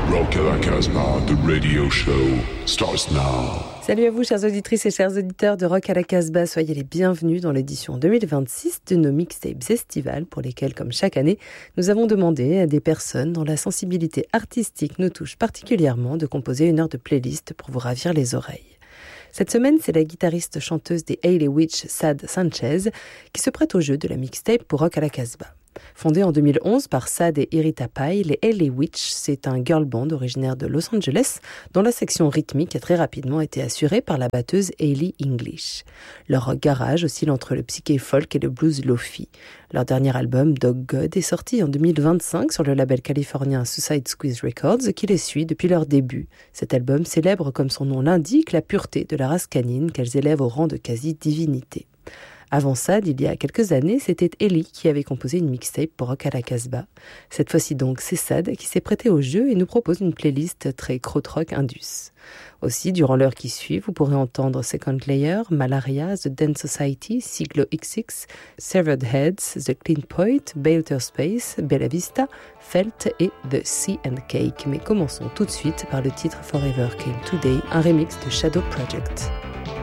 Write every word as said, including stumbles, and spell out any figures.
Rock à la Casbah, the radio show starts now. Salut à vous, chères auditrices et chers auditeurs de Rock à la Casbah. Soyez les bienvenus dans l'édition deux mille vingt-six de nos mixtapes estivales pour lesquels, comme chaque année, nous avons demandé à des personnes dont la sensibilité artistique nous touche particulièrement de composer une heure de playlist pour vous ravir les oreilles. Cette semaine, c'est la guitariste-chanteuse des Hayley Witch, Sad Sanchez, qui se prête au jeu de la mixtape pour Rock à la Casbah. Fondée en deux mille onze par Sad et Irita Pai, les Hayley Witch, c'est un girl band originaire de Los Angeles, dont la section rythmique a très rapidement été assurée par la batteuse Hayley English. Leur rock garage oscille entre le psyché folk et le blues lofi. Leur dernier album, Dog God, est sorti en deux mille vingt-cinq sur le label californien Suicide Squeeze Records, qui les suit depuis leur début. Cet album célèbre, comme son nom l'indique, la pureté de la race canine qu'elles élèvent au rang de quasi-divinité. Avant Sad, il y a quelques années, c'était Ellie qui avait composé une mixtape pour Rock à la Casbah. Cette fois-ci donc, c'est Sad qui s'est prêté au jeu et nous propose une playlist très krautrock indus. Aussi, durant l'heure qui suit, vous pourrez entendre Second Layer, Malaria, The Dance Society, Siglo X X, Severed Heads, The Clean Point, Balter Space, Bella Vista, Felt et The Sea and Cake. Mais commençons tout de suite par le titre Forever Came Today, un remix de Shadow Project.